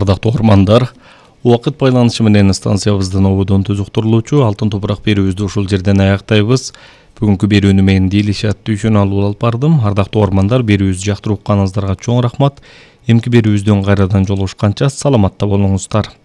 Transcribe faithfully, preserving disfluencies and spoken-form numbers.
Ардактуу угармандар, убакыт байланышы менен станциябыздын ободон түзүктүрүлүүчү Алтын топурак берүүбүздү ушул жерден аяктайбыз. Бүгүнкү берүүнү мен Дилишат Дүйшөн алып алып бардым. Ардактуу угармандар, берүүбүздү жактырып укканыңыздарга чоң рахмат. Эмки берүүбүздөн кайрадан жолугушканча саламатта болуңуздар.